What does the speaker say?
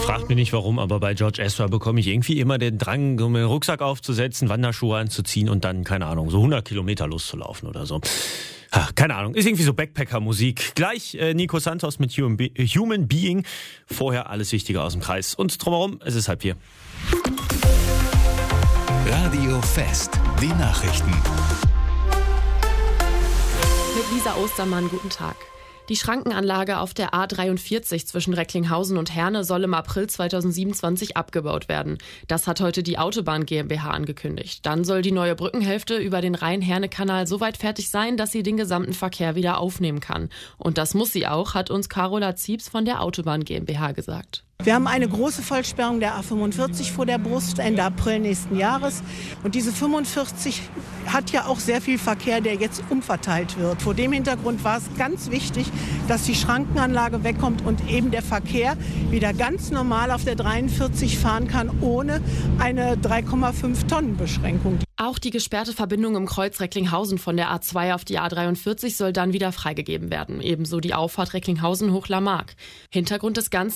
Fragt mich nicht warum, aber bei George Ezra bekomme ich irgendwie immer den Drang, so einen Rucksack aufzusetzen, Wanderschuhe anzuziehen und dann, keine Ahnung, so 100 Kilometer loszulaufen oder so. Keine Ahnung, ist irgendwie so Backpacker-Musik. Gleich Nico Santos mit Human Being. Vorher alles Wichtige aus dem Kreis. Und drumherum, es ist 3:30. Radio Fest, die Nachrichten. Mit Lisa Ostermann, guten Tag. Die Schrankenanlage auf der A43 zwischen Recklinghausen und Herne soll im April 2027 abgebaut werden. Das hat heute die Autobahn GmbH angekündigt. Dann soll die neue Brückenhälfte über den Rhein-Herne-Kanal so weit fertig sein, dass sie den gesamten Verkehr wieder aufnehmen kann. Und das muss sie auch, hat uns Carola Ziebs von der Autobahn GmbH gesagt. Wir haben eine große Vollsperrung der A45 vor der Brust Ende April nächsten Jahres. Und diese 45 hat ja auch sehr viel Verkehr, der jetzt umverteilt wird. Vor dem Hintergrund war es ganz wichtig, dass die Schrankenanlage wegkommt und eben der Verkehr wieder ganz normal auf der 43 fahren kann, ohne eine 3,5 Tonnen Beschränkung. Auch die gesperrte Verbindung im Kreuz Recklinghausen von der A2 auf die A43 soll dann wieder freigegeben werden. Ebenso die Auffahrt Recklinghausen-Hochlarmark. Hintergrund des Ganzen: